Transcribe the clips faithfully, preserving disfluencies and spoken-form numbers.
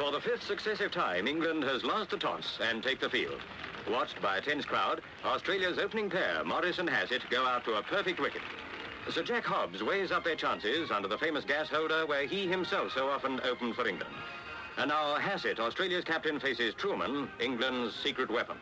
For the fifth successive time, England has lost the toss and take the field. Watched by a tense crowd, Australia's opening pair, Morris and Hassett, go out to a perfect wicket. Sir Jack Hobbs weighs up their chances under the famous gas holder where he himself so often opened for England. And now Hassett, Australia's captain, faces Truman, England's secret weapon.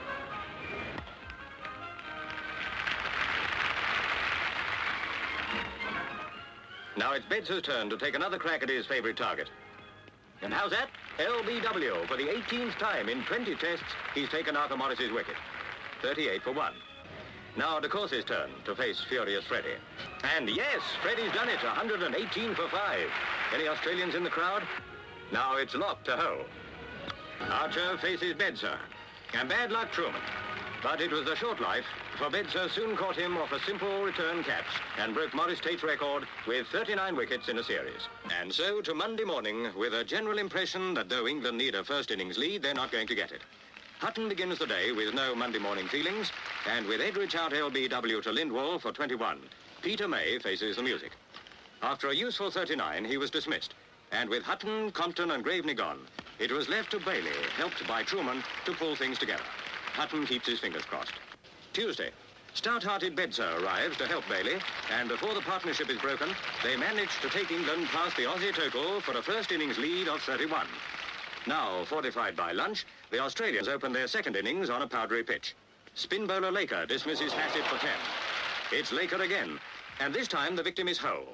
Now it's Bedser's turn to take another crack at his favourite target. And how's that? L B W, for the eighteenth time in twenty tests, he's taken Arthur Morris's wicket. thirty-eight for one. Now de Courcy's turn to face furious Freddie. And yes, Freddie's done it, one hundred eighteen for five. Any Australians in the crowd? Now it's locked to hole. Archer faces Bedser. And bad luck, Truman. But it was a short life, for Bedser soon caught him off a simple return catch and broke Morris Tate's record with thirty-nine wickets in a series. And so to Monday morning, with a general impression that though England need a first innings lead, they're not going to get it. Hutton begins the day with no Monday morning feelings, and with Edrich out L B W to Lindwall for twenty-one, Peter May faces the music. After a useful thirty-nine, he was dismissed, and with Hutton, Compton and Graveney gone, it was left to Bailey, helped by Truman, to pull things together. Hutton keeps his fingers crossed. Tuesday, stout-hearted Bedser arrives to help Bailey, and before the partnership is broken, they manage to take England past the Aussie total for a first innings lead of thirty-one. Now, fortified by lunch, the Australians open their second innings on a powdery pitch. Spin bowler Laker dismisses Hassett for ten. It's Laker again, and this time the victim is Hole.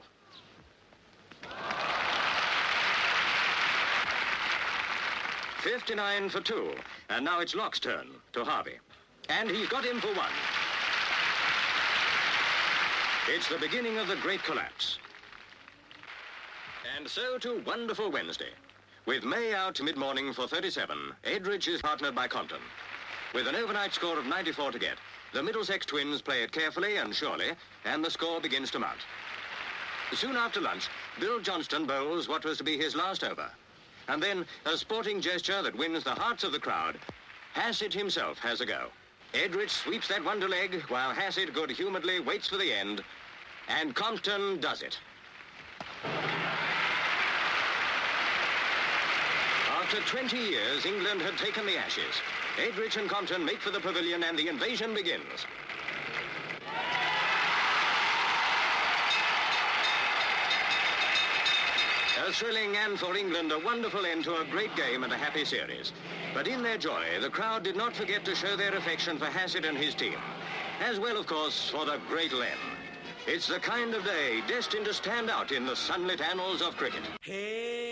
fifty-nine for two, and now it's Locke's turn to Harvey. And he's got him for one. It's the beginning of the great collapse. And so to wonderful Wednesday. With May out mid-morning for thirty-seven, Edrich is partnered by Compton. With an overnight score of ninety-four to get, the Middlesex twins play it carefully and surely, and the score begins to mount. Soon after lunch, Bill Johnston bowls what was to be his last over. And then, a sporting gesture that wins the hearts of the crowd, Hassett himself has a go. Edrich sweeps that one to leg, while Hassett good-humouredly waits for the end, and Compton does it. After twenty years, England had taken the Ashes. Edrich and Compton make for the pavilion, and the invasion begins. A thrilling and, for England, a wonderful end to a great game and a happy series. But in their joy, the crowd did not forget to show their affection for Hassett and his team. As well, of course, for the great Len. It's the kind of day destined to stand out in the sunlit annals of cricket. Hey.